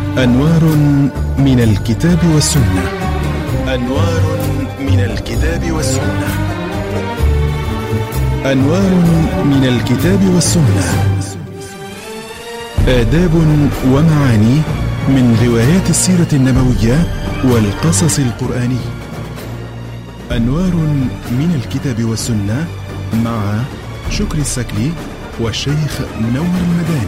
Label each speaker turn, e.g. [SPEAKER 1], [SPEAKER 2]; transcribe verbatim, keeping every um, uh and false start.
[SPEAKER 1] أنوار من الكتاب والسنة. أنوار من الكتاب والسنة. أنوار من الكتاب والسنة. آداب ومعاني من روايات السيرة النبوية والقصص القرآني. أنوار من الكتاب والسنة مع شكري السكلي والشيخ منور المداني.